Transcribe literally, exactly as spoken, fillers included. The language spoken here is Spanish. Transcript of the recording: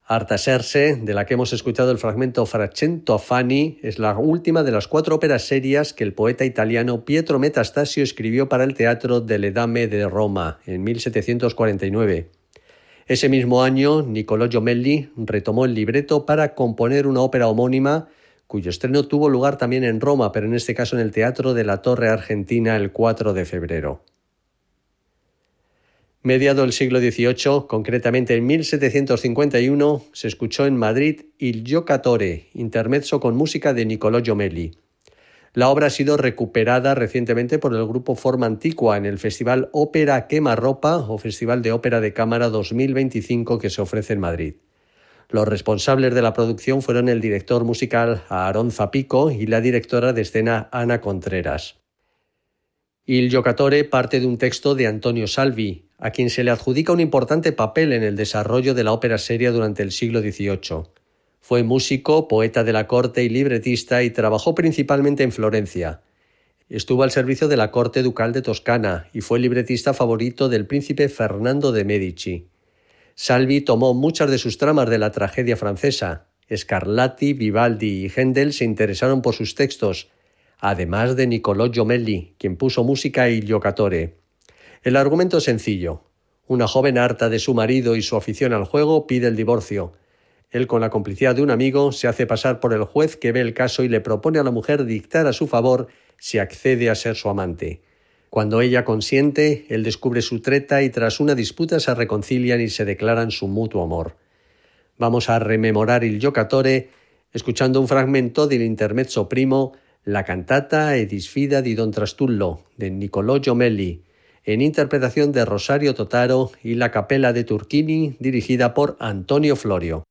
Artaserse, de la que hemos escuchado el fragmento Fra cento affani, es la última de las cuatro óperas serias que el poeta italiano Pietro Metastasio escribió para el Teatro delle Dame de Roma en mil setecientos cuarenta y nueve. Ese mismo año, Niccolò Jommelli retomó el libreto para componer una ópera homónima, cuyo estreno tuvo lugar también en Roma, pero en este caso en el Teatro de la Torre Argentina el cuatro de febrero. Mediado el siglo dieciocho, concretamente en mil setecientos cincuenta y uno, se escuchó en Madrid Il Giocatore, intermezzo con música de Niccolò Jommelli. La obra ha sido recuperada recientemente por el grupo Forma Antigua en el Festival Ópera Quemarropa o Festival de Ópera de Cámara dos mil veinticinco que se ofrece en Madrid. Los responsables de la producción fueron el director musical Aarón Zapico y la directora de escena Ana Contreras. Il Giocatore parte de un texto de Antonio Salvi, a quien se le adjudica un importante papel en el desarrollo de la ópera seria durante el siglo dieciocho. Fue músico, poeta de la corte y libretista y trabajó principalmente en Florencia. Estuvo al servicio de la corte ducal de Toscana y fue libretista favorito del príncipe Fernando de Medici. Salvi tomó muchas de sus tramas de la tragedia francesa. Scarlatti, Vivaldi y Händel se interesaron por sus textos, además de Niccolò Jommelli, quien puso música a Il Giocatore. El argumento es sencillo. Una joven harta de su marido y su afición al juego pide el divorcio. Él, con la complicidad de un amigo, se hace pasar por el juez que ve el caso y le propone a la mujer dictar a su favor si accede a ser su amante. Cuando ella consiente, él descubre su treta y tras una disputa se reconcilian y se declaran su mutuo amor. Vamos a rememorar Il Giocatore escuchando un fragmento del intermezzo primo, la cantata e disfida di Don Trastullo, de Niccolò Jommelli, en interpretación de Rosario Totaro y la Capella de Turchini, dirigida por Antonio Florio.